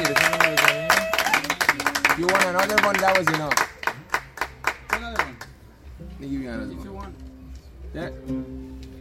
You want another one? That was enough. Another one. They give you another If you one. want. Yeah.